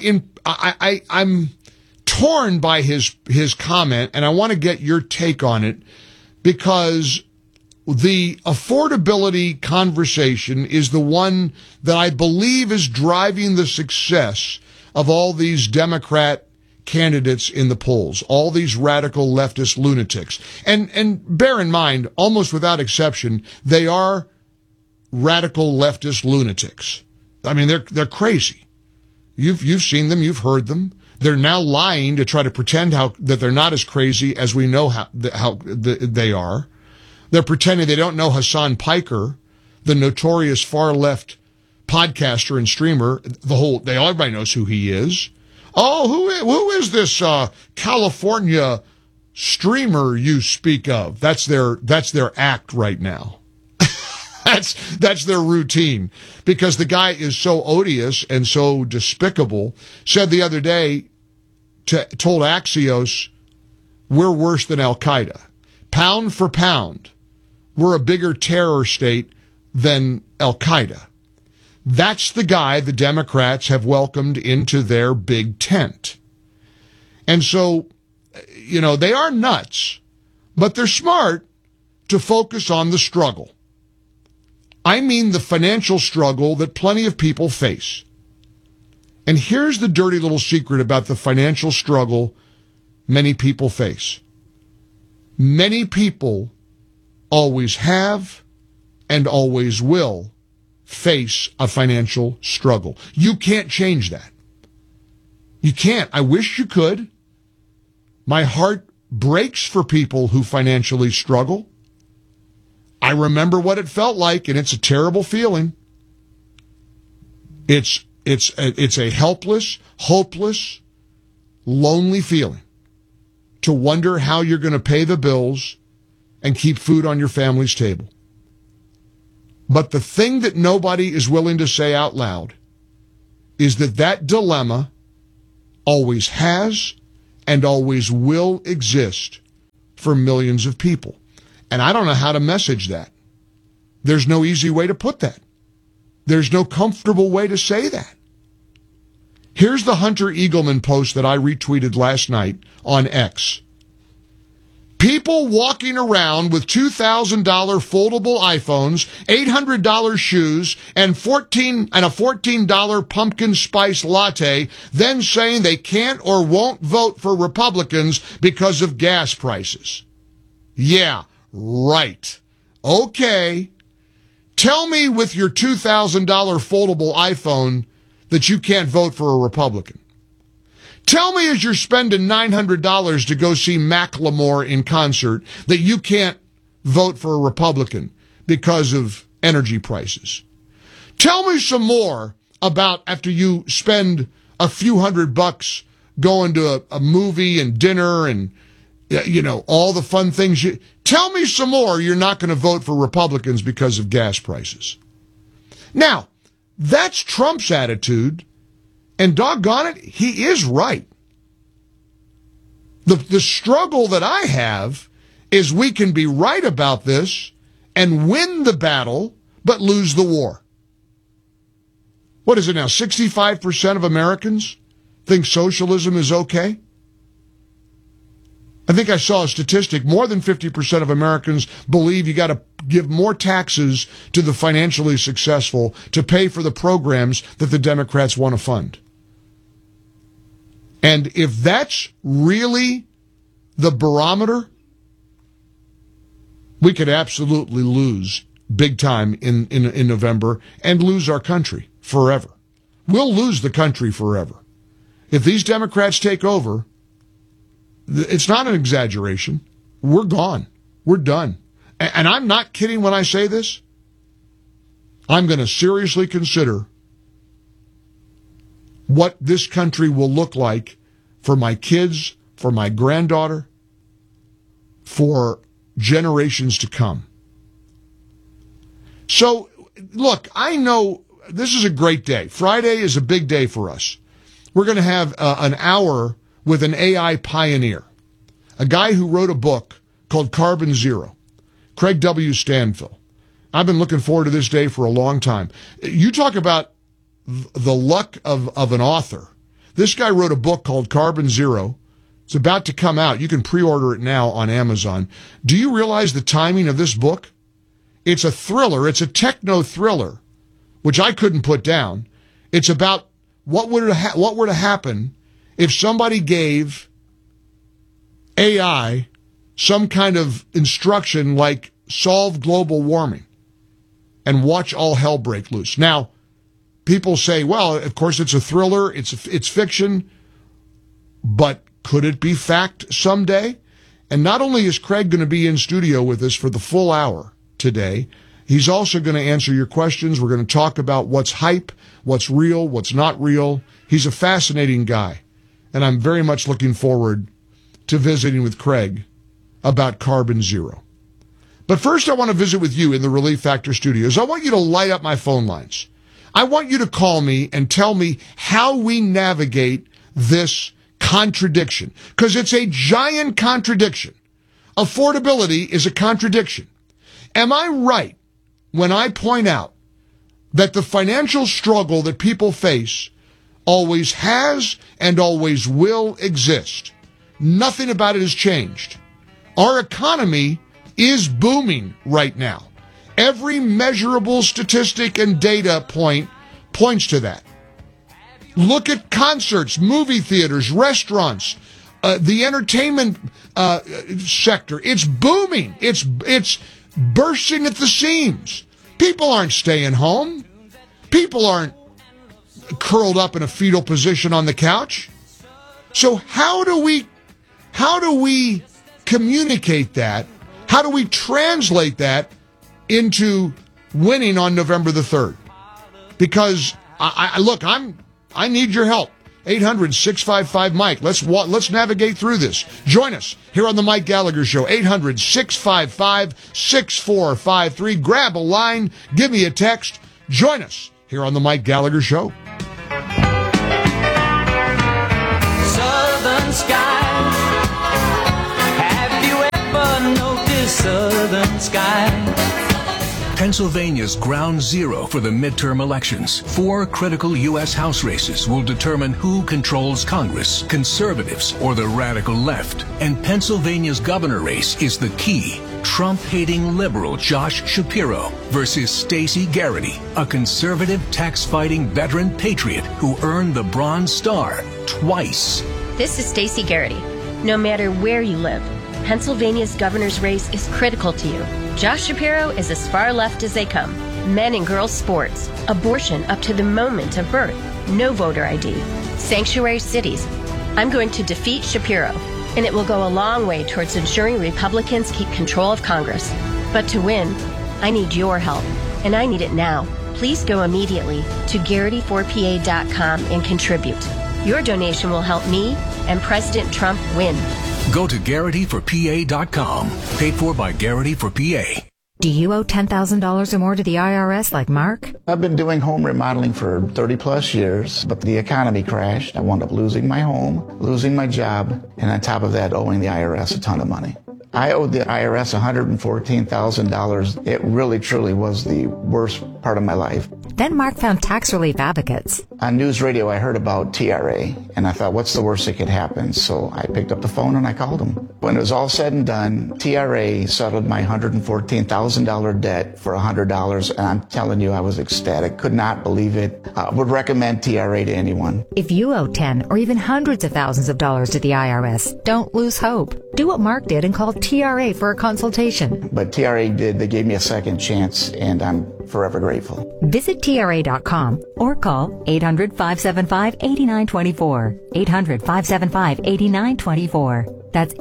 torn by his comment, and I want to get your take on it, because the affordability conversation is the one that I believe is driving the success of all these Democrat candidates in the polls, all these radical leftist lunatics. And bear in mind, almost without exception, they are radical leftist lunatics. I mean, they're crazy. You've seen them, you've heard them. They're now lying to try to pretend that they're not as crazy as we know how they are. They're pretending they don't know Hassan Piker, the notorious far left podcaster and streamer. Everybody knows who he is. Oh, who is this California streamer you speak of? That's their act right now. That's their routine, because the guy is so odious and so despicable. Said the other day, told Axios, we're worse than Al-Qaeda. Pound for pound, we're a bigger terror state than Al-Qaeda. That's the guy the Democrats have welcomed into their big tent. And so, they are nuts, but they're smart to focus on the struggle. I mean the financial struggle that plenty of people face. And here's the dirty little secret about the financial struggle many people face. Many people always have and always will face a financial struggle. You can't change that. You can't. I wish you could. My heart breaks for people who financially struggle. I remember what it felt like, and it's a terrible feeling. It's a helpless, hopeless, lonely feeling to wonder how you're going to pay the bills and keep food on your family's table. But the thing that nobody is willing to say out loud is that dilemma always has and always will exist for millions of people. And I don't know how to message that. There's no easy way to put that. There's no comfortable way to say that. Here's the Hunter Eagleman post that I retweeted last night on X. People walking around with $2,000 foldable iPhones, $800 shoes, and a $14 pumpkin spice latte, then saying they can't or won't vote for Republicans because of gas prices. Yeah, right. Okay. Tell me with your $2,000 foldable iPhone that you can't vote for a Republican. Tell me as you're spending $900 to go see Macklemore in concert that you can't vote for a Republican because of energy prices. Tell me some more about after you spend a few $100 going to a movie and dinner and, you know, all the fun things. Tell me some more you're not going to vote for Republicans because of gas prices. Now, that's Trump's attitude. And doggone it, he is right. The struggle that I have is we can be right about this and win the battle, but lose the war. What is it now? 65% of Americans think socialism is okay? I think I saw a statistic. More than 50% of Americans believe you got to give more taxes to the financially successful to pay for the programs that the Democrats want to fund. And if that's really the barometer, we could absolutely lose big time in November and lose our country forever. We'll lose the country forever. If these Democrats take over, it's not an exaggeration. We're gone. We're done. And I'm not kidding when I say this. I'm going to seriously consider what this country will look like for my kids, for my granddaughter, for generations to come. So, look, I know this is a great day. Friday is a big day for us. We're going to have an hour with an AI pioneer, a guy who wrote a book called Carbon Zero, Craig W. Stanfill. I've been looking forward to this day for a long time. You talk about the luck of an author. This guy wrote a book called Carbon Zero. It's about to come out. You can pre-order it now on Amazon. Do you realize the timing of this book? It's a thriller. It's a techno thriller, which I couldn't put down. It's about what were to happen if somebody gave AI some kind of instruction like solve global warming and watch all hell break loose. Now, people say, well, of course it's a thriller, it's fiction, but could it be fact someday? And not only is Craig going to be in studio with us for the full hour today, he's also going to answer your questions. We're going to talk about what's hype, what's real, what's not real. He's a fascinating guy, and I'm very much looking forward to visiting with Craig about Carbon Zero. But first, I want to visit with you in the Relief Factor studios. I want you to light up my phone lines. I want you to call me and tell me how we navigate this contradiction, because it's a giant contradiction. Affordability is a contradiction. Am I right when I point out that the financial struggle that people face always has and always will exist? Nothing about it has changed. Our economy is booming right now. Every measurable statistic and data point points to that. Look at concerts, movie theaters, restaurants, the entertainment sector. It's booming. It's bursting at the seams. People aren't staying home. People aren't curled up in a fetal position on the couch. So how do we communicate that? How do we translate that into winning on November the 3rd? Because I need your help. 800-655-MIKE. Let's navigate through this. Join us here on the Mike Gallagher Show. 800-655-6453. Grab a line. Give me a text. Join us here on the Mike Gallagher Show. Southern skies. Have you ever noticed southern skies? Pennsylvania's ground zero for the midterm elections. 4 critical U.S. House races will determine who controls Congress, conservatives or the radical left. And Pennsylvania's governor race is the key. Trump-hating liberal Josh Shapiro versus Stacey Garrity, a conservative tax-fighting veteran patriot who earned the Bronze Star twice. This is Stacey Garrity. No matter where you live, Pennsylvania's governor's race is critical to you. Josh Shapiro is as far left as they come. Men and girls sports, abortion up to the moment of birth, no voter ID, sanctuary cities. I'm going to defeat Shapiro, and it will go a long way towards ensuring Republicans keep control of Congress. But to win, I need your help, and I need it now. Please go immediately to Garrity4PA.com and contribute. Your donation will help me and President Trump win. Go to GarrityForPA.com. Paid for by Garrity for PA. Do you owe $10,000 or more to the IRS like Mark? I've been doing home remodeling for 30 plus years, but the economy crashed. I wound up losing my home, losing my job, and on top of that, owing the IRS a ton of money. I owed the IRS $114,000. It really, truly was the worst part of my life. Then Mark found tax relief advocates. On news radio, I heard about TRA, and I thought, what's the worst that could happen? So I picked up the phone and I called them. When it was all said and done, TRA settled my $114,000 debt for $100, and I'm telling you, I was ecstatic. Could not believe it. Would recommend TRA to anyone. If you owe 10 or even hundreds of thousands of dollars to the IRS, don't lose hope. Do what Mark did and call TRA for a consultation. But TRA did. They gave me a second chance, and I'm forever grateful. Visit TRA.com or call 800-575-8924. 800-575-8924. That's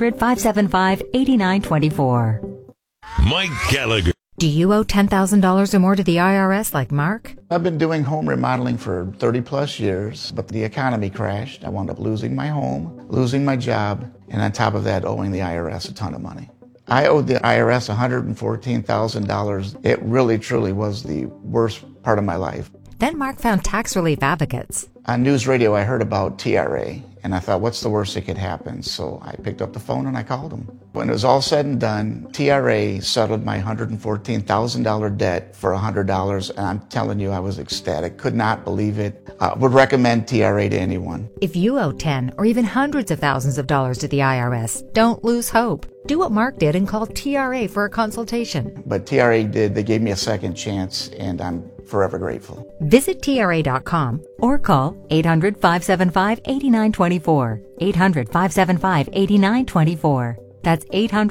800-575-8924. Mike Gallagher. Do you owe $10,000 or more to the IRS like Mark? I've been doing home remodeling for 30 plus years, but the economy crashed. I wound up losing my home, losing my job, and on top of that, owing the IRS a ton of money. I owed the IRS $114,000. It really, truly was the worst part of my life. Then Mark found tax relief advocates. On news radio, I heard about TRA, and I thought, what's the worst that could happen? So I picked up the phone and I called them. When it was all said and done, TRA settled my $114,000 debt for $100, and I'm telling you, I was ecstatic. Could not believe it. Would recommend TRA to anyone. If you owe 10 or even hundreds of thousands of dollars to the IRS, don't lose hope. Do what Mark did and call TRA for a consultation. But TRA did. They gave me a second chance, and I'm forever grateful. Visit TRA.com or call 800-575-8924. 800-575-8924. That's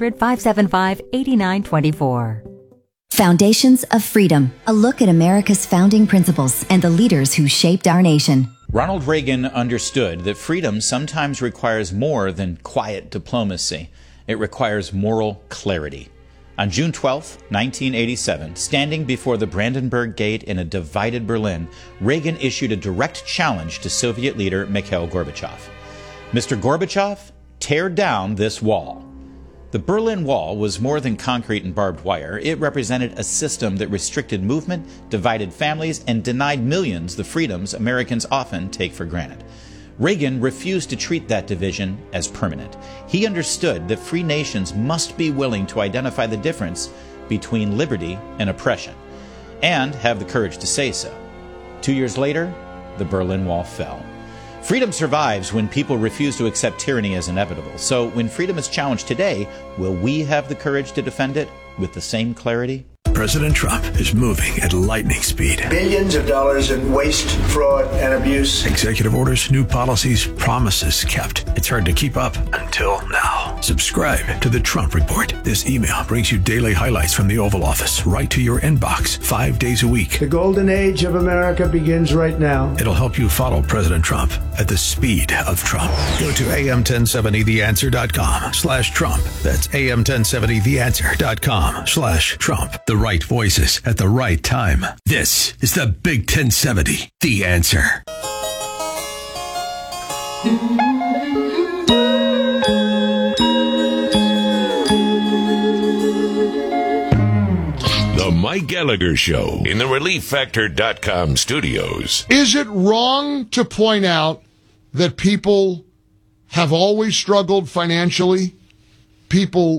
800-575-8924. Foundations of Freedom, a look at America's founding principles and the leaders who shaped our nation. Ronald Reagan understood that freedom sometimes requires more than quiet diplomacy. It requires moral clarity. On June 12, 1987, standing before the Brandenburg Gate in a divided Berlin, Reagan issued a direct challenge to Soviet leader Mikhail Gorbachev. Mr. Gorbachev, tear down this wall. The Berlin Wall was more than concrete and barbed wire. It represented a system that restricted movement, divided families, and denied millions the freedoms Americans often take for granted. Reagan refused to treat that division as permanent. He understood that free nations must be willing to identify the difference between liberty and oppression, and have the courage to say so. 2 years later, the Berlin Wall fell. Freedom survives when people refuse to accept tyranny as inevitable. So when freedom is challenged today, will we have the courage to defend it with the same clarity? President Trump is moving at lightning speed. Billions of dollars in waste, fraud, and abuse. Executive orders, new policies, promises kept. It's hard to keep up until now. Subscribe to the Trump Report. This email brings you daily highlights from the Oval Office right to your inbox 5 days a week. The golden age of America begins right now. It'll help you follow President Trump at the speed of Trump. Go to am1070theanswer.com/Trump. That's am1070theanswer.com/Trump. The right voices at the right time. This is the Big 1070, The Answer. The Mike Gallagher Show in the ReliefFactor.com studios. Is it wrong to point out that people have always struggled financially? People